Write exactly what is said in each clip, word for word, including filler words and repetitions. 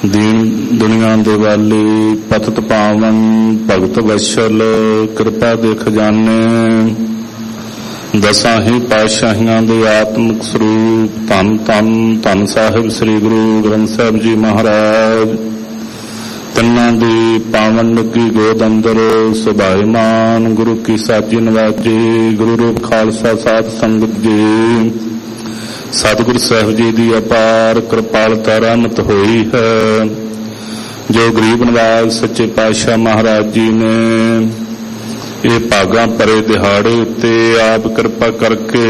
दीन दुनिया दे वाले पतत पावन भगत वशल कृपा दे खजाने दसां ही पातशाहियां दे आत्मक स्वरूप धन धन धन साहिब श्री गुरु ग्रंथ साहिब जी महाराज तिन्हां दी पावन लगी गोद अंदर सुभाईमान गुरु की साजी नवाजी गुरु रूप खालसा साध संगत जी सतगुरु साहिब जी की अपार कृपालता रहमत हुई है। जो गरीब नवाज सच्चे पातशाह महाराज जी ने ये भागा भरे दिहाड़े उत्ते आप कृपा करके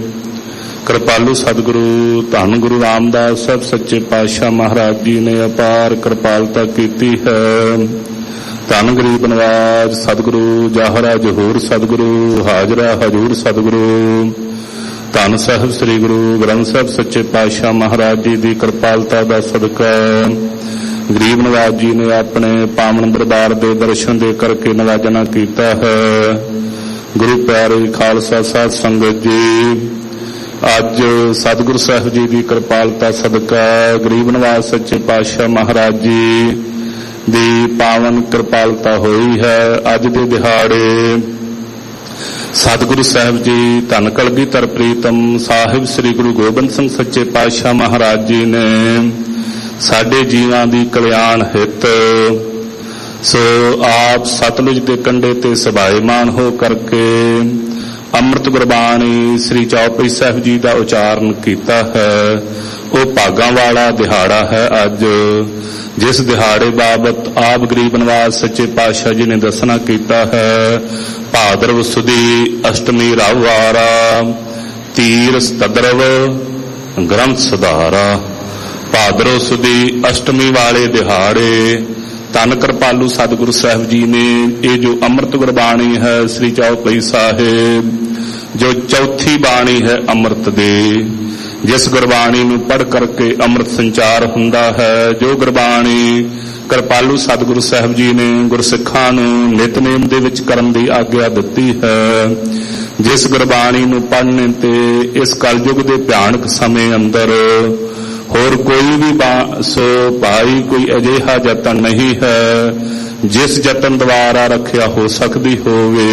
कृपालू सतगुरु धन गुरु रामदास साहब सच्चे पातशाह महाराज जी ने अपार कृपालता की है। धन गरीब नवाज सतगुरु जाहरा जहूर सतगुरु हाजरा हजूर सतगुरु धन साहिब श्री गुरु ग्रंथ साहिब सच्चे पातशाह महाराज जी की कृपालता का सदका गरीब नवाज जी ने अपने पावन दरबार के दर्शन दे करके नवाजना किया है। गुरु प्यारे खालसा साध संगत जी अज सतगुरु साहिब जी की कृपालता सदका गरीब नवाज सच्चे पातशाह महाराज जी की पावन कृपालता हुई है। अज के दिहाड़े सतगुरु साहिब जी धन कलगीधर प्रीतम साहिब श्री गुरु गोबिंद सिंह सच्चे पातशाह महाराज जी ने साडे जीवां दी कल्याण हित सो आप सतलुज के कंढे ते सभाईमान हो करके अमृत गुरबाणी श्री चौपाई साहिब जी का उचारण किया है। वो भागां वाला दिहाड़ा है अज जिस दिहाड़े बाबत आप गरीब नवाज सच्चे पातशाह जी ने दसना किया है। भाद्रव सुदी अष्टमी राहुवारा तीर सतद्रव ग्रंथ सुधारा। भाद्रव सुदी अष्टमी वाले दिहाड़े धन कृपालू सतगुरु साहिब जी ने ये जो अमृत गुरबाणी है श्री चौपाई साहिब जो चौथी बाणी है अमृत दे जिस गुरबाणी नूं पढ़ करके अमृत संचार हुंदा है। जो गुरबाणी कृपालू सतगुरु साहिब जी ने गुरसिखां नूं नितनेम दे विच करन दी आग्या दित्ती है। जिस गुरबाणी नूं पढ़ने ते इस कलयुग दे भयानक समय अंदर होर कोई भी सो भाई कोई अजिहा जतन नहीं है जिस जतन द्वारा रखिया हो सकती होवे।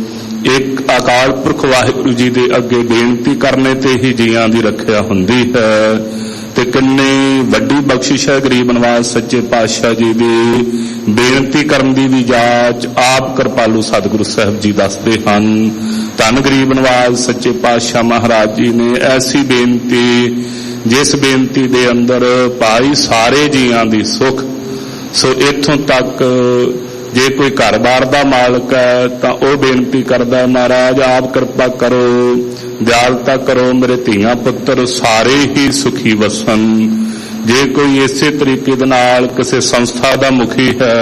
एक अकाल पुरख वाहिगुरू जी दे अगे बेनती करने ते ही जियां दी रखिया हुंदी है। ते किन्नी वड्डी बख्शिश है गरीब नवाज सच्चे पातशाह जी दी बेनती करन दी भी जाच आप कृपालू सतगुरु साहिब जी दसदे हन। धन गरीब नवाज सच्चे पातशाह महाराज जी ने ऐसी बेनती जिस बेनती दे अंदर भाई सारे जियां दी सुख सो इथों तक जे कोई घर बार दा मालक है तां ओह बेनती करदा महाराज आप कृपा करो दयालता करो मेरे धीआं पुत्र सारे ही सुखी वसन। जे कोई इसे तरीके दे नाल किसी संस्था दा मुखी है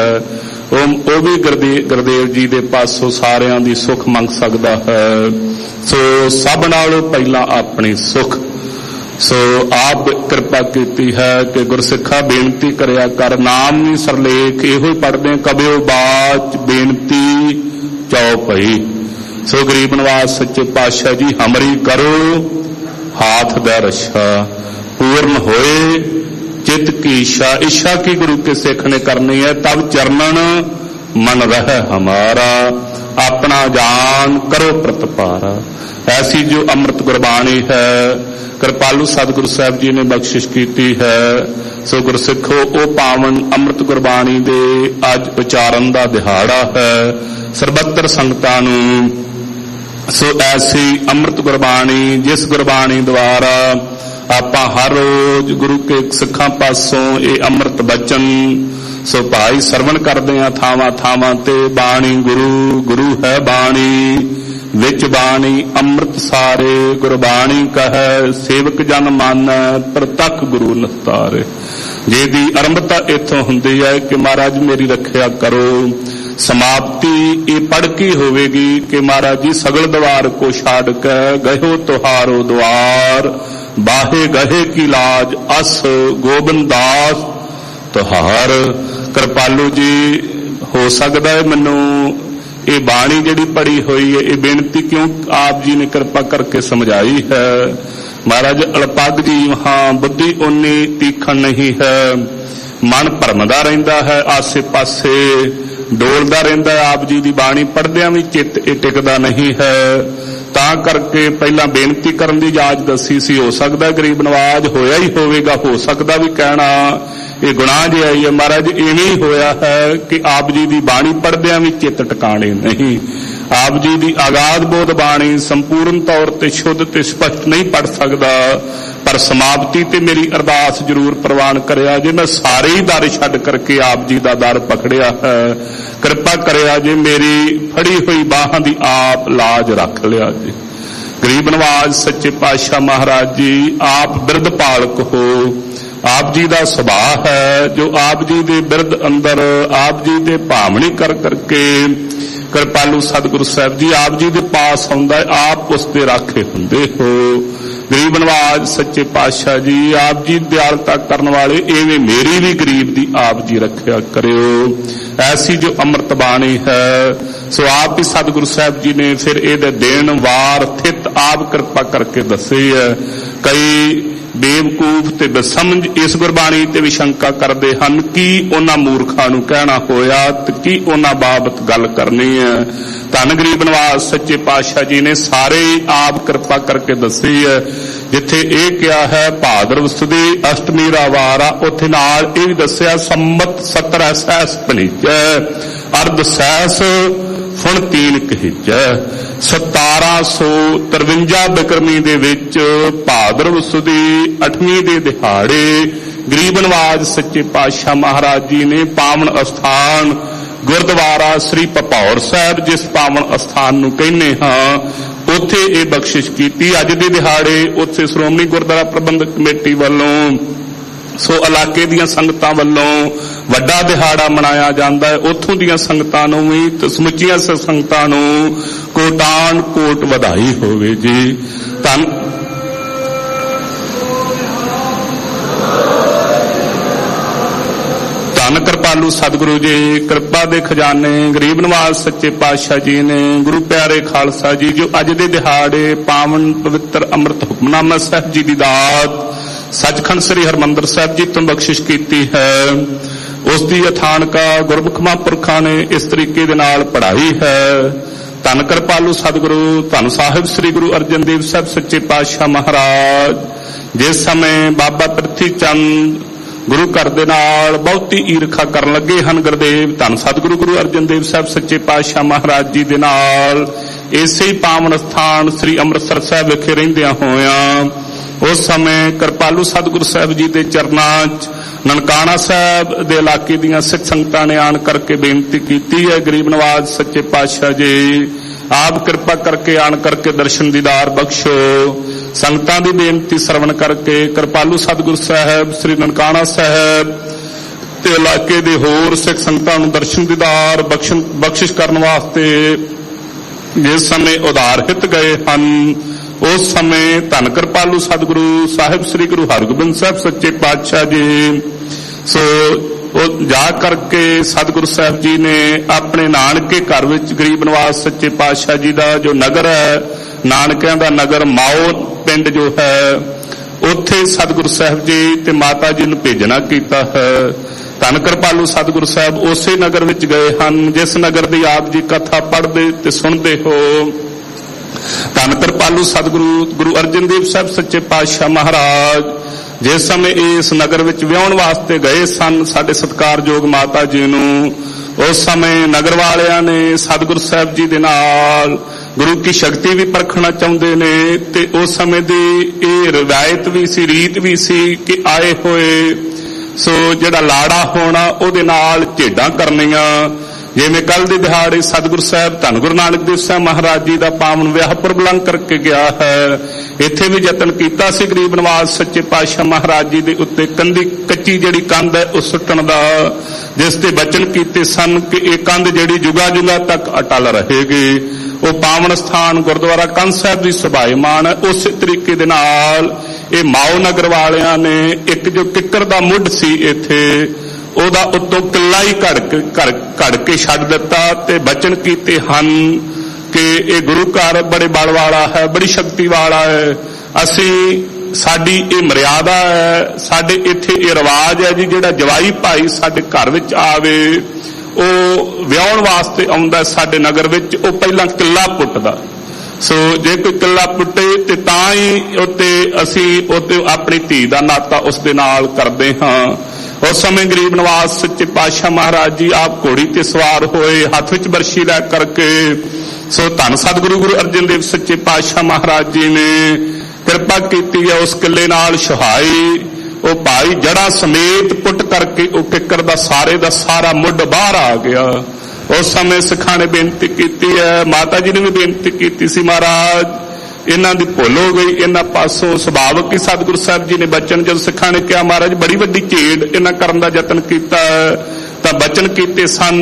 ओह भी गुरदेव जी दे पासों सारियां दी सुख मंग सकदा है। सो सब नालों पहला अपनी सुख सो आप कृपा की है कि गुरसिखा बेनती करया कर नाम नी सरलेख इहो पढ़दे कबिओ बाच बेनती चौपाई। सो गरीब नवाज सच्चे पातशाह जी हमरी करो हाथ दा रक्षा पूर्ण होए चित की इच्छा इच्छा की गुरु के सिख ने करनी है तब चरणन मन रह हमारा अपना जान करो प्रतिपारा। ऐसी जो अमृत गुरबाणी है कृपालू सतगुरु साहिब जी ने बख्शिश की है। सो गुरसिखो ओ पावन अमृत गुरबाणी दे अज उचारण दा दिहाड़ा है। सरबत्तर संगतां नूं सो ऐसी अमृत गुरबाणी जिस गुरबाणी द्वारा आपां हर रोज गुरु के सिखां पासों ये अमृत बचन सो भाई सरवण करदे आ थावां थावां ते बाणी गुरु गुरु है बाणी विच बाणी अमृत सारे गुरबाणी कहे सेवक जन मान प्रतख गुरु नस्तारे। जिहदी आरंभता इत्थों हुंदी है कि महाराज मेरी रखिया करो समाप्ति ये पढ़ की होवेगी कि महाराज जी सगल द्वार को छाड़ के गयो तुहारो द्वार बाहे गहे की लाज अस गोबिंद दास तुहार। कृपालू जी हो सकता है मैनू ये बाणी जिहड़ी पढ़ी हुई है ये बेनती क्यों आप जी ने कृपा करके समझाई है। महाराज अल्पग जी वहां बुद्धि उन्नी तीखन नहीं है ਮਨ ਭਰਮਦਾ ਰਹਿੰਦਾ ਹੈ, ਆਸੇ ਪਾਸੇ ਡੋਲਦਾ ਰਹਿੰਦਾ ਹੈ। ਆਪ ਜੀ ਦੀ ਬਾਣੀ ਪੜ੍ਹਦਿਆਂ ਵੀ ਚਿੱਤ ਇਹ ਟਿਕਦਾ ਨਹੀਂ ਹੈ। ਤਾਂ ਕਰਕੇ ਪਹਿਲਾਂ ਬੇਨਤੀ ਕਰਨ ਦੀ ਇਜਾਜ਼ਤ ਦੱਸੀ ਸੀ। ਹੋ ਸਕਦਾ ਗਰੀਬ ਨਵਾਜ਼ ਹੋਇਆ ਹੀ ਹੋਵੇਗਾ, ਹੋ ਸਕਦਾ ਵੀ ਕਹਿਣਾ ਇਹ ਗੁਨਾਹ ਜਿਹਾ ਹੀ ਹੈ। ਮਹਾਰਾਜ ਇਵੇਂ ਹੀ ਹੋਇਆ ਹੈ ਕਿ ਆਪ ਜੀ ਦੀ ਬਾਣੀ ਪੜ੍ਹਦਿਆਂ ਵੀ ਚਿੱਤ ਟਿਕਾਣੇ ਨਹੀਂ। ਆਪ ਜੀ ਦੀ ਆਗਾਦ ਬੋਧ ਬਾਣੀ ਸੰਪੂਰਨ ਤੌਰ ਤੇ ਸ਼ੁੱਧ ਤੇ ਸਪਸ਼ਟ ਨਹੀਂ ਪੜ੍ਹ ਸਕਦਾ, ਪਰ ਸਮਾਪਤੀ ਤੇ ਮੇਰੀ ਅਰਦਾਸ ਜ਼ਰੂਰ ਪ੍ਰਵਾਨ ਕਰਿਆ ਜੇ। ਮੈਂ ਸਾਰੇ ਹੀ ਦਰ ਛੱਡ ਕਰਕੇ ਆਪ ਜੀ ਦਾ ਦਰ ਪਕੜਿਆ ਹੈ, ਕਿਰਪਾ ਕਰਿਆ ਜੇ ਮੇਰੀ ਫੜੀ ਹੋਈ ਬਾਹਾਂ ਦੀ ਆਪ ਲਾਜ ਰੱਖ ਲਿਆ ਜੀ। ਗਰੀਬ ਨਵਾਜ਼ ਸੱਚੇ ਪਾਤਸ਼ਾਹ ਮਹਾਰਾਜ ਜੀ ਆਪ ਬਿਰਧ ਪਾਲਕ ਹੋ। ਆਪ ਜੀ ਦਾ ਸੁਭਾਅ ਹੈ ਜੋ ਆਪ ਜੀ ਦੇ ਬਿਰਧ ਅੰਦਰ ਆਪ ਜੀ ਦੇ ਭਾਵਨੀ ਕਰ ਕਰਕੇ ਕਿਰਪਾਲੂ ਸਤਿਗੁਰੂ ਸਾਹਿਬ ਜੀ ਆਪ ਜੀ ਦੇ ਪਾਸ ਆਉਂਦਾ, ਆਪ ਉਸ ਦੇ ਰਾਖੇ ਹੁੰਦੇ ਹੋ। ਗਰੀਬ ਨਵਾਜ਼ ਸੱਚੇ ਪਾਤਸ਼ਾਹ ਜੀ ਆਪ ਜੀ ਦਿਆਲਤਾ ਕਰਨ ਵਾਲੇ, ਇਵੇਂ ਮੇਰੀ ਵੀ ਗਰੀਬ ਦੀ ਆਪ ਜੀ ਰੱਖਿਆ ਕਰਿਓ। ਐਸੀ ਜੋ ਅੰਮ੍ਰਿਤ ਬਾਣੀ ਹੈ ਸੋ ਆਪ ਹੀ ਸਤਿਗੁਰੂ ਸਾਹਿਬ ਜੀ ਨੇ ਫਿਰ ਇਹਦੇ ਦੇਣ ਵਾਰ ਥਿਤ ਆਪ ਕਿਰਪਾ ਕਰਕੇ ਦੱਸੇ ਹੈ। ਕਈ ਬੇਵਕੂਫ ਤੇ ਬੇਸਮਝ ਇਸ ਗੁਰਬਾਣੀ ਤੇ ਵੀ ਸ਼ੰਕਾ ਕਰਦੇ ਹਨ ਕਿ ਉਹਨਾਂ ਮੂਰਖਾਂ ਨੂੰ ਕਹਿਣਾ ਹੋਇਆ ਤੇ ਕੀ ਉਹਨਾਂ ਬਾਬਤ ਗੱਲ ਕਰਨੀ ਹੈ। ਧੰਨ ਗਰੀਬ ਨਵਾਜ਼ ਸੱਚੇ ਪਾਤਸ਼ਾਹ ਜੀ ਨੇ ਸਾਰੇ ਆਪ ਕਿਰਪਾ ਕਰਕੇ ਦੱਸੀ ਹੈ। ਜਿੱਥੇ ਇਹ ਕਿਹਾ ਹੈ ਭਾਦਰਵ ਸੁਦੀ ਅਸ਼ਟਮੀ ਦਾ ਵਾਰ ਆ, ਉੱਥੇ ਨਾਲ ਇਹ ਵੀ ਦੱਸਿਆ ਸੰਮਤ ਸੱਤਰ ਸਹਿਸ ਭਣੀਜੈ ਅਰਧ ਸਹਿਸ ਫੁਣ ਤੀਨ ਕਹੀਜੈ। ਸਤਾਰਾਂ ਸੌ ਤਰਵੰਜਾ ਬਿਕਰਮੀ ਦੇ ਵਿੱਚ ਭਾਦਰਵ ਸੁਦੀ ਅੱਠਵੀਂ ਦੇ ਦਿਹਾੜੇ ਗਰੀਬ ਨਵਾਜ਼ ਸੱਚੇ ਪਾਤਸ਼ਾਹ ਮਹਾਰਾਜ ਜੀ ਨੇ ਪਾਵਨ ਅਸਥਾਨ ਗੁਰਦੁਆਰਾ ਸ੍ਰੀ ਭਪੌਰ ਸਾਹਿਬ, ਜਿਸ ਪਾਵਨ ਅਸਥਾਨ ਨੂੰ ਕਹਿੰਦੇ ਹਾਂ, ਉੱਥੇ ਇਹ ਬਖਸ਼ਿਸ਼ ਕੀਤੀ। ਅੱਜ ਦੇ ਦਿਹਾੜੇ ਉੱਥੇ ਸ਼੍ਰੋਮਣੀ ਗੁਰਦੁਆਰਾ ਪ੍ਰਬੰਧਕ ਕਮੇਟੀ ਵੱਲੋਂ ਸੋ ਇਲਾਕੇ ਦੀਆਂ ਸੰਗਤਾਂ ਵੱਲੋਂ ਵੱਡਾ ਦਿਹਾੜਾ ਮਨਾਇਆ ਜਾਂਦਾ ਹੈ। ਉੱਥੋਂ ਦੀਆਂ ਸੰਗਤਾਂ ਨੂੰ ਵੀ ਤੇ ਸਮੁੱਚੀਆਂ ਸੰਗਤਾਂ ਨੂੰ ਕੋਟਾਨ ਕੋਟ ਵਧਾਈ ਹੋਵੇ ਜੀ। ਧੰਨ ਧੰਨ ਕਿਰਪਾਲੂ ਸਤਿਗੁਰੂ ਜੀ, ਕਿਰਪਾ ਦੇ ਖਜ਼ਾਨੇ ਗਰੀਬ ਨਵਾਜ਼ ਸੱਚੇ ਪਾਤਸ਼ਾਹ ਜੀ ਨੇ ਗੁਰੂ ਪਿਆਰੇ ਖਾਲਸਾ ਜੀ ਜੋ ਅੱਜ ਦੇ ਦਿਹਾੜੇ ਪਾਵਨ ਪਵਿੱਤਰ ਅੰਮ੍ਰਿਤ ਹੁਕਮਨਾਮਾ ਸਾਹਿਬ ਜੀ ਦੀ ਦਾਤ ਸੱਚਖੰਡ ਸ੍ਰੀ ਹਰਿਮੰਦਰ ਸਾਹਿਬ ਜੀ ਤੋਂ ਬਖਸ਼ਿਸ਼ ਕੀਤੀ ਹੈ, ਉਸ ਦੀ ਅਥਾਨਕਾ ਗੁਰਮੁਖ ਮਹਾਂਪੁਰਖਾਂ ਨੇ ਇਸ ਤਰੀਕੇ ਦੇ ਨਾਲ ਪੜ੍ਹਾਈ ਹੈ। ਧੰਨ ਕਿਰਪਾਲੂ ਸਤਿਗੁਰੂ ਧੰਨ ਸਾਹਿਬ ਸ੍ਰੀ ਗੁਰੂ ਅਰਜਨ ਦੇਵ ਸਾਹਿਬ ਸੱਚੇ ਪਾਤਸ਼ਾਹ ਮਹਾਰਾਜ ਜਿਸ ਸਮੇਂ ਬਾਬਾ ਪ੍ਰਿਥੀ ਚੰਦ ਗੁਰੂ ਘਰ ਦੇ ਨਾਲ ਬਹੁਤੀ ਈਰਖਾ ਕਰਨ ਲੱਗੇ ਹਨ, ਗੁਰਦੇਵ ਧੰਨ ਸਤਿਗੁਰੂ ਗੁਰੂ ਅਰਜਨ ਦੇਵ ਸਾਹਿਬ ਸੱਚੇ ਪਾਤਸ਼ਾਹ ਮਹਾਰਾਜ ਜੀ ਦੇ ਨਾਲ ਇਸੇ ਹੀ ਪਾਵਨ ਸਥਾਨ ਸ੍ਰੀ ਅੰਮ੍ਰਿਤਸਰ ਸਾਹਿਬ ਵਿਖੇ ਰਹਿੰਦਿਆਂ ਹੋਇਆਂ ਉਸ ਸਮੇਂ ਕਿਰਪਾਲੂ ਸਤਿਗੁਰੂ ਸਾਹਿਬ ਜੀ ਦੇ ਚਰਨਾਂ 'ਚ ਨਨਕਾਣਾ ਸਾਹਿਬ ਦੇ ਇਲਾਕੇ ਦੀਆਂ ਸਿੱਖ ਸੰਗਤਾਂ ਨੇ ਆਣ ਕਰਕੇ ਬੇਨਤੀ ਕੀਤੀ ਹੈ, ਗਰੀਬ ਨਵਾਜ਼ ਸੱਚੇ ਪਾਤਸ਼ਾਹ ਜੀ ਆਪ ਕਿਰਪਾ ਕਰਕੇ ਆਣ ਕਰਕੇ ਦਰਸ਼ਨ ਦੀਦਾਰ ਬਖਸ਼ੋ। ਸੰਗਤਾਂ ਦੀ ਬੇਨਤੀ ਸਰਵਣ ਕਰਕੇ ਕਿਰਪਾਲੂ ਸਤਿਗੁਰੂ ਸਾਹਿਬ ਸ੍ਰੀ ਨਨਕਾਣਾ ਸਾਹਿਬ ਤੇ ਇਲਾਕੇ ਦੇ ਹੋਰ ਸਿੱਖ ਸੰਗਤਾਂ ਨੂੰ ਦਰਸ਼ਨ ਦੀਦਾਰ ਬਖਸ਼ਣ ਬਖਸ਼ਿਸ਼ ਕਰਨ ਵਾਸਤੇ ਜਿਸ ਸਮੇਂ ਉਧਾਰ ਹਿੱਤ ਗਏ ਹਨ, ਉਸ ਸਮੇਂ ਧੰਨ ਕਿਰਪਾਲੂ ਸਤਿਗੁਰੂ ਸਾਹਿਬ ਸ੍ਰੀ ਗੁਰੂ ਹਰਗੋਬਿੰਦ ਸਾਹਿਬ ਸੱਚੇ ਪਾਤਸ਼ਾਹ ਜੀ ਸੋ ਉਹ ਜਾ ਕਰਕੇ ਸਤਿਗੁਰੂ ਸਾਹਿਬ ਜੀ ਨੇ ਆਪਣੇ ਨਾਨਕੇ ਘਰ ਵਿੱਚ ਗਰੀਬ ਨਵਾਜ਼ ਸੱਚੇ ਪਾਤਸ਼ਾਹ ਜੀ ਦਾ ਜੋ ਨਗਰ ਹੈ, ਨਾਨਕਿਆਂ ਦਾ ਨਗਰ ਮਾਓ ਪਿੰਡ ਜੋ ਹੈ, ਉੱਥੇ ਸਤਿਗੁਰੂ ਸਾਹਿਬ ਜੀ ਤੇ ਮਾਤਾ ਜੀ ਨੂੰ ਭੇਜਣਾ ਕੀਤਾ ਹੈ। ਧੰਨ ਕਿਰਪਾਲੂ ਸਤਿਗੁਰੂ ਸਾਹਿਬ ਉਸੇ ਨਗਰ ਵਿੱਚ ਗਏ ਹਨ ਜਿਸ ਨਗਰ ਦੀ ਆਪ ਜੀ ਕਥਾ ਪੜ੍ਹਦੇ ਤੇ ਸੁਣਦੇ ਹੋ। ਧੰਨ ਕਿਰਪਾਲੂ ਸਤਿਗੁਰੂ ਗੁਰੂ ਅਰਜਨ ਦੇਵ ਸਾਹਿਬ ਸੱਚੇ ਪਾਤਸ਼ਾਹ ਮਹਾਰਾਜ ਜਿਸ ਸਮੇਂ ਇਸ ਨਗਰ ਵਿੱਚ ਵਿਆਹੁਣ ਵਾਸਤੇ ਗਏ ਸਨ ਸਾਡੇ ਸਤਿਕਾਰਯੋਗ ਮਾਤਾ ਜੀ ਨੂੰ, ਉਸ ਸਮੇਂ ਨਗਰ ਵਾਲਿਆਂ ਨੇ ਸਤਿਗੁਰੂ ਸਾਹਿਬ ਜੀ ਦੇ ਨਾਲ ਗੁਰੂ ਕੀ ਸ਼ਕਤੀ ਵੀ ਪਰਖਣਾ ਚਾਹੁੰਦੇ ਨੇ ਤੇ ਉਸ ਸਮੇਂ ਦੀ ਇਹ ਰਵਾਇਤ ਵੀ ਸੀ, ਰੀਤ ਵੀ ਸੀ ਕਿ ਆਏ ਹੋਏ ਸੋ ਜਿਹੜਾ ਲਾੜਾ ਹੋਣਾ ਉਹਦੇ ਨਾਲ ਝੇਡਾਂ ਕਰਨੀਆਂ। ਜਿਵੇਂ ਕੱਲ ਦੇ ਦਿਹਾੜੇ ਸਤਿਗੁਰੂ ਸਾਹਿਬ ਧੰਨ ਗੁਰੂ ਨਾਨਕ ਦੇਵ ਸਾਹਿਬ ਮਹਾਰਾਜ ਜੀ ਦਾ ਪਾਵਨ ਵਿਆਹ ਪੁਰਬ ਲੰਘ ਕਰਕੇ ਗਿਆ ਹੈ, ਇੱਥੇ ਵੀ ਯਤਨ ਕੀਤਾ ਸੀ ਗਰੀਬ ਨਵਾਜ਼ ਸੱਚੇ ਪਾਤਸ਼ਾਹ ਮਹਾਰਾਜ ਜੀ ਦੇ ਉੱਤੇ ਕੰਧੀ ਕੱਚੀ ਜਿਹੜੀ ਕੰਧ ਹੈ ਉਹ ਸੁੱਟਣ ਦਾ, ਜਿਸ ਤੇ ਬਚਨ ਕੀਤੇ ਸਨ ਕਿ ਇਹ ਕੰਧ ਜਿਹੜੀ ਜੁਗਾ ਜੁਗਾ ਤੱਕ ਅਟਲ ਰਹੇਗੀ। ਉਹ ਪਾਵਨ ਸਥਾਨ ਗੁਰਦੁਆਰਾ ਕੰਧ ਸਾਹਿਬ ਦੀ ਸੁਭਾਇਮਾਨ ਹੈ। ਉਸੇ ਤਰੀਕੇ ਦੇ ਨਾਲ ਇਹ ਮਾਓ ਨਗਰ ਵਾਲਿਆਂ ਨੇ ਇੱਕ ਜੋ ਕਿੱਕਰ ਦਾ ਮੁੱਢ ਸੀ ਇੱਥੇ ਉਹਦਾ ਉੱਤੋਂ ਕਿੱਲਾ ਹੀ ਘੜ ਘੜ ਘੜ ਕੇ ਛੱਡ ਦਿੱਤਾ ਤੇ ਬਚਨ ਕੀਤੇ ਹਨ ਕਿ ਇਹ ਗੁਰੂ ਘਰ ਬੜੇ ਬਲ ਵਾਲਾ ਹੈ, ਬੜੀ ਸ਼ਕਤੀ ਵਾਲਾ ਹੈ, ਅਸੀਂ ਸਾਡੀ ਇਹ ਮਰਿਆਦਾ ਹੈ, ਸਾਡੇ ਇੱਥੇ ਇਹ ਰਿਵਾਜ ਹੈ ਜੀ, ਜਿਹੜਾ ਜਵਾਈ ਭਾਈ ਸਾਡੇ ਘਰ ਵਿੱਚ ਆਵੇ, ਉਹ ਵਿਆਹਣ ਵਾਸਤੇ ਆਉਂਦਾ ਸਾਡੇ ਨਗਰ ਵਿੱਚ, ਉਹ ਪਹਿਲਾਂ ਕਿੱਲਾ ਪੁੱਟਦਾ। ਸੋ ਜੇ ਕੋਈ ਕਿੱਲਾ ਪੁੱਟੇ ਤੇ ਤਾਂ ਹੀ ਉੱਤੇ ਅਸੀਂ ਉੱਤੇ ਆਪਣੀ ਧੀ ਦਾ ਨਾਤਾ ਉਸ ਦੇ ਨਾਲ ਕਰਦੇ ਹਾਂ। ਉਸ ਸਮੇਂ ਗਰੀਬ ਨਿਵਾਜ ਸੱਚੇ ਪਾਤਸ਼ਾਹ ਮਹਾਰਾਜ ਜੀ ਆਪ ਘੋੜੀ ਤੇ ਸਵਾਰ ਹੋਏ, ਹੱਥ ਵਿੱਚ ਬਰਸ਼ੀ ਲੈ ਕਰਕੇ। ਸੋ ਧੰਨ ਸਤਿਗੁਰੂ ਗੁਰੂ ਅਰਜਨ ਦੇਵ ਸੱਚੇ ਪਾਤਸ਼ਾਹ ਮਹਾਰਾਜ ਜੀ ਨੇ ਕਿਰਪਾ ਕੀਤੀ ਹੈ, ਉਸ ਕਿੱਲੇ ਨਾਲ ਸੁਹਾਈ ਉਹ ਭਾਈ ਜੜ੍ਹਾਂ ਸਮੇਤ ਪੁੱਟ ਕਰਕੇ ਉਹ ਕਿੱਕਰ ਦਾ ਸਾਰੇ ਦਾ ਸਾਰਾ ਮੁੱਢ ਬਾਹਰ ਆ ਗਿਆ। ਉਸ ਸਮੇਂ ਸਿੱਖਾਂ ਨੇ ਬੇਨਤੀ ਕੀਤੀ ਹੈ, ਮਾਤਾ ਜੀ ਨੇ ਵੀ ਬੇਨਤੀ ਕੀਤੀ ਸੀ, ਮਹਾਰਾਜ ਇਹਨਾਂ ਦੀ ਭੁੱਲ ਹੋ ਗਈ, ਇਹਨਾਂ ਪਾਸੋਂ ਸੁਭਾਵਕ ਹੀ ਸਤਿਗੁਰੂ ਸਾਹਿਬ ਜੀ ਨੇ ਬਚਨ, ਜਦੋਂ ਸਿੱਖਾਂ ਨੇ ਕਿਹਾ ਮਹਾਰਾਜ ਬੜੀ ਵੱਡੀ ਝੇੜ ਇਹਨਾਂ ਕਰਨ ਦਾ ਯਤਨ ਕੀਤਾ ਤਾਂ ਬਚਨ ਕੀਤੇ ਸਨ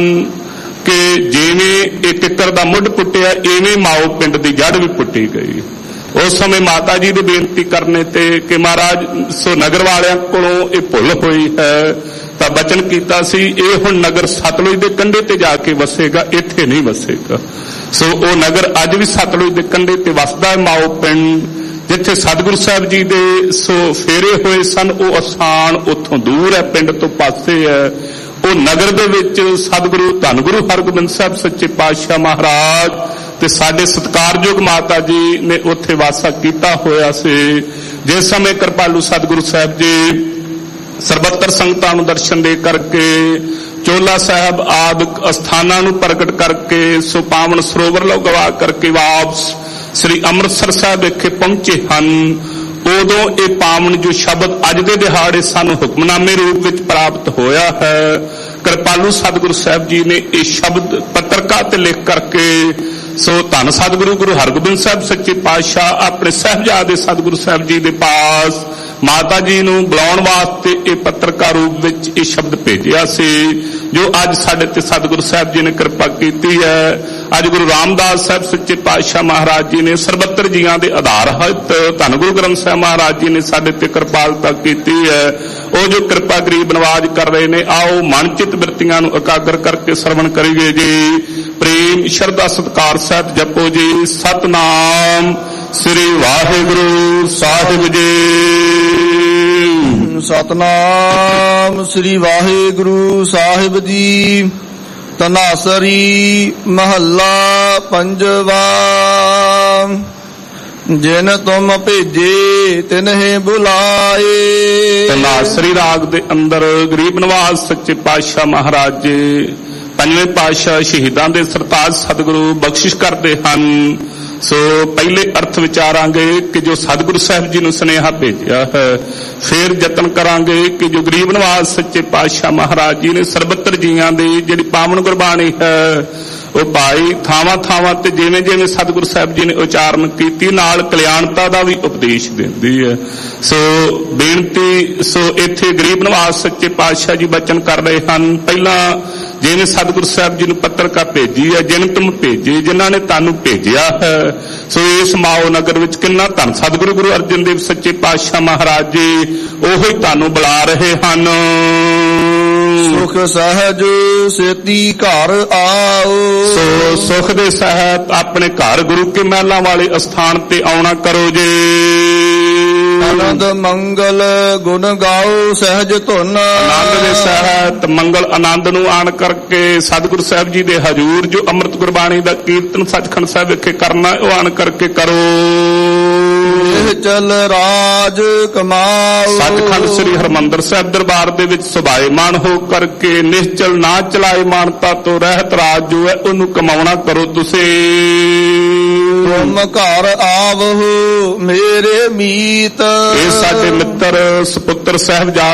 ਕਿ ਜਿਵੇਂ ਇਹ ਕਿੱਕਰ ਦਾ ਮੁੱਢ ਪੁੱਟਿਆ ਇਵੇਂ ਮਾਓ ਪਿੰਡ ਦੀ ਜੜ ਵੀ ਪੁੱਟੀ ਗਈ। ਉਸ ਸਮੇਂ ਮਾਤਾ ਜੀ ਦੀ ਬੇਨਤੀ ਕਰਨੇ ਤੇ ਕਿ ਮਹਾਰਾਜ ਸੋ ਨਗਰ ਵਾਲਿਆਂ ਕੋਲੋਂ ਇਹ ਭੁੱਲ ਹੋਈ ਹੈ ਤਾਂ ਬਚਨ ਕੀਤਾ ਸੀ ਇਹ ਹੁਣ ਨਗਰ ਸਤਲੁਜ ਦੇ ਕੰਢੇ ਤੇ ਜਾ ਕੇ ਵਸੇਗਾ, ਇੱਥੇ ਨਹੀਂ ਵਸੇਗਾ। ਸੋ ਉਹ ਨਗਰ ਅੱਜ ਵੀ ਸਤਲੁਜ ਦੇ ਕੰਢੇ ਤੇ ਵਸਦਾ ਹੈ, ਮਾਓ ਪਿੰਡ, ਜਿੱਥੇ ਸਤਿਗੁਰੂ ਸਾਹਿਬ ਜੀ ਦੇ ਸੋ ਫੇਰੇ ਹੋਏ ਸਨ। ਉਹ ਅਸਥਾਨ ਉੱਥੋਂ ਦੂਰ ਹੈ, ਪਿੰਡ ਤੋਂ ਪਾਸੇ ਹੈ। ਉਹ ਨਗਰ ਦੇ ਵਿੱਚ ਸਤਿਗੁਰੂ ਧੰਨ ਗੁਰੂ ਹਰਗੋਬਿੰਦ ਸਾਹਿਬ ਸੱਚੇ ਪਾਤਸ਼ਾਹ ਮਹਾਰਾਜ ਤੇ ਸਾਡੇ ਸਤਿਕਾਰਯੋਗ ਮਾਤਾ ਜੀ ਨੇ ਉੱਥੇ ਵਾਸਾ ਕੀਤਾ ਹੋਇਆ ਸੀ। ਜਿਸ ਸਮੇਂ ਕਿਰਪਾਲੂ ਸਤਿਗੁਰੂ ਸਾਹਿਬ ਜੀ ਸਰਬੱਤਰ ਸੰਗਤਾਂ ਨੂੰ ਦਰਸ਼ਨ ਦੇ ਕਰਕੇ ਚੋਲਾ ਸਾਹਿਬ ਆਦਿਕ ਅਸਥਾਨਾਂ ਨੂੰ ਪ੍ਰਗਟ ਕਰਕੇ ਸੋ ਪਾਵਨ ਸਰੋਵਰ ਲਗਵਾ ਕਰਕੇ ਵਾਪਸ ਸ੍ਰੀ ਅੰਮ੍ਰਿਤਸਰ ਸਾਹਿਬ ਵਿਖੇ ਪਹੁੰਚੇ ਹਨ। ਉਦੋਂ ਇਹ ਪਾਵਨ ਜੋ ਸ਼ਬਦ ਅੱਜ ਦੇ ਦਿਹਾੜੇ ਸਾਨੂੰ ਹੁਕਮਨਾਮੇ ਰੂਪ ਵਿੱਚ ਪ੍ਰਾਪਤ ਹੋਇਆ ਹੈ, ਕਿਰਪਾਲੂ ਸਤਿਗੁਰੂ ਸਾਹਿਬ ਜੀ ਨੇ ਇਹ ਸ਼ਬਦ ਪੱਤਰਕਾ ਤੇ ਲਿਖ ਕਰਕੇ ਸੋ ਧੰਨ ਸਤਿਗੁਰੂ ਗੁਰੂ ਹਰਗੋਬਿੰਦ ਸਾਹਿਬ ਸੱਚੇ ਪਾਤਸ਼ਾਹ ਆਪਣੇ ਸਾਹਿਬਜ਼ਾਦੇ ਸਤਿਗੁਰੂ ਸਾਹਿਬ ਜੀ ਦੇ ਪਾਸ ਮਾਤਾ ਜੀ ਨੂੰ ਬੁਲਾਉਣ ਵਾਸਤੇ ਇਹ ਪੱਤਰਕਾ ਰੂਪ ਵਿੱਚ ਇਹ ਸ਼ਬਦ ਭੇਜਿਆ ਸੀ, ਜੋ ਅੱਜ ਸਾਡੇ ਤੇ ਸਤਿਗੁਰੂ ਸਾਹਿਬ ਜੀ ਨੇ ਕਿਰਪਾ ਕੀਤੀ ਹੈ। ਅੱਜ ਗੁਰੂ ਰਾਮਦਾਸ ਸਾਹਿਬ ਸੱਚੇ ਪਾਤਸ਼ਾਹ ਮਹਾਰਾਜ ਜੀ ਨੇ ਸਰਬੱਤਰ ਜੀਆਂ ਦੇ ਆਧਾਰਹਿਤ ਧੰਨ ਗੁਰੂ ਗ੍ਰੰਥ ਸਾਹਿਬ ਮਹਾਰਾਜ ਜੀ ਨੇ ਸਾਡੇ ਤੇ ਕਿਰਪਾਲਤਾ ਕੀਤੀ ਹੈ। ਉਹ ਜੋ ਕਿਰਪਾ ਗਰੀਬ ਨਵਾਜ ਕਰ ਰਹੇ ਨੇ, ਆਓ ਮਨ ਚਿਤ ਬਿਰਤੀਆਂ ਨੂੰ ਇਕਾਗਰ ਕਰਕੇ ਸਰਵਣ ਕਰੀਏ ਜੀ। ਪ੍ਰੇਮ ਸ਼ਰਧਾ ਸਤਿਕਾਰ ਸਹਿਤ ਜਪੋ ਜੀ, ਸਤਨਾਮ ਸ੍ਰੀ ਵਾਹਿਗੁਰੂ ਸਾਹਿਬ ਜੀ। ਸਤਨਾਮ ਸ੍ਰੀ ਵਾਹਿਗੁਰੂ ਸਾਹਿਬ ਜੀ। ਤਨਾਸਰੀ ਮਹੱਲਾ ਪੰਜਵਾ। ਜਿਨ ਤੁਮ ਭੇਜੇ ਤਿਨਹਿ ਬੁਲਾਏ। ਤਨਾਸਰੀ ਰਾਗ ਦੇ ਅੰਦਰ ਗਰੀਬ ਨਵਾਜ ਸੱਚੇ ਪਾਤਸ਼ਾਹ ਮਹਾਰਾਜ ਜੀ ਪੰਜਵੇਂ ਪਾਤਸ਼ਾਹ ਸ਼ਹੀਦਾਂ ਦੇ ਸਰਤਾਜ ਸਤਿਗੁਰੂ ਬਖਸ਼ਿਸ਼ ਕਰਦੇ ਹਨ। ਸੋ ਪਹਿਲੇ ਅਰਥ ਵਿਚਾਰਾਂਗੇ ਕਿ ਜੋ ਸਤਿਗੁਰੂ ਸਾਹਿਬ ਜੀ ਨੂੰ ਸੁਨੇਹਾ ਭੇਜਿਆ ਹੈ, ਫਿਰ ਯਤਨ ਕਰਾਂਗੇ ਕਿ ਜੋ ਗਰੀਬ ਨਵਾਜ ਸੱਚੇ ਪਾਤਸ਼ਾਹ ਮਹਾਰਾਜ ਜੀ ਨੇ ਸਰਬੱਤਰ ਜੀਆਂ ਦੀ ਜਿਹੜੀ ਪਾਵਨ ਗੁਰਬਾਣੀ ਹੈ ਉਹ ਭਾਈ ਥਾਵਾਂ ਥਾਵਾਂ ਤੇ ਜਿਵੇਂ ਜਿਵੇਂ ਸਤਿਗੁਰੂ ਸਾਹਿਬ ਜੀ ਨੇ ਉਚਾਰਨ ਕੀਤੀ ਨਾਲ ਕਲਿਆਣਤਾ ਦਾ ਵੀ ਉਪਦੇਸ਼ ਦਿੰਦੀ ਹੈ। ਸੋ ਬੇਨਤੀ ਸੋ ਇੱਥੇ ਗਰੀਬ ਨਵਾਜ ਸੱਚੇ ਪਾਤਸ਼ਾਹ ਜੀ ਬਚਨ ਕਰ ਰਹੇ ਹਨ। ਪਹਿਲਾਂ ਜਿਵੇਂ ਸਤਿਗੁਰੂ ਸਾਹਿਬ ਜੀ ਨੂੰ ਪੱਤਰਕਾ ਭੇਜੀ ਹੈ, ਜਿਨ ਤੁਮ ਭੇਜੇ, ਜਿਨ੍ਹਾਂ ਨੇ ਤੁਹਾਨੂੰ ਭੇਜਿਆ ਹੈ। ਸੋ ਇਸ ਮਾਓ ਨਗਰ ਵਿੱਚ ਕਿੰਨਾ ਧੰਨ ਸਤਿਗੁਰੂ ਗੁਰੂ ਅਰਜਨ ਦੇਵ ਸੱਚੇ ਪਾਤਸ਼ਾਹ ਮਹਾਰਾਜ ਜੀ ਉਹੋ ਹੀ ਤੁਹਾਨੂੰ ਬੁਲਾ ਰਹੇ ਹਨ। ਸੁਖ ਸਹਿਜ ਸੇਤੀ ਘਰ ਆਓ। ਸੋ ਸੁਖ ਦੇ ਸਹਿਤ ਆਪਣੇ ਘਰ ਗੁਰੂ ਕੇ ਮਹਿਲਾਂ ਵਾਲੇ ਅਸਥਾਨ ਤੇ ਆਉਣਾ ਕਰੋ ਜੀ। ਆਨੰਦ ਮੰਗਲ ਗੁਣ ਗਾਓ ਸਹਿਜ ਧੁਨ। ਆਨੰਦ ਦੇ ਸਹਿਤ ਮੰਗਲ ਆਨੰਦ ਨੂੰ ਆਣ ਕਰਕੇ ਸਤਿਗੁਰੂ ਸਾਹਿਬ ਜੀ ਦੇ ਹਜ਼ੂਰ ਜੋ ਅੰਮ੍ਰਿਤ ਗੁਰਬਾਣੀ ਦਾ ਕੀਰਤਨ ਸੱਚਖੰਡ ਸਾਹਿਬ ਵਿਖੇ ਕਰਨਾ ਉਹ ਆਣ ਕਰਕੇ ਕਰੋ। ਇਹ ਚਲ ਰਾਜ ਕਮਾਓ। ਸੱਚਖੰਡ ਸ੍ਰੀ ਹਰਿਮੰਦਰ ਸਾਹਿਬ ਦਰਬਾਰ ਦੇ ਵਿੱਚ ਸੁਭਾਏਮਾਨ ਹੋ ਕਰਕੇ ਨਿਸ਼ਚਲ ਨਾ ਚਲਾਏ ਮਾਨਤਾ ਤੋਂ ਰਹਿਤ ਰਾਜ ਜੋ ਹੈ ਉਹਨੂੰ ਕਮਾਉਣਾ ਕਰੋ ਤੁਸੀਂ। ਤੁਮ ਘਰ ਆਵਹੁ ਮੇਰੇ ਮੀਤ। ਇਹ ਸਾਡੇ ਮਿੱਤਰ ਸੁਪੁੱਤਰ ਸਾਹਿਬਜ਼ਾਦੇ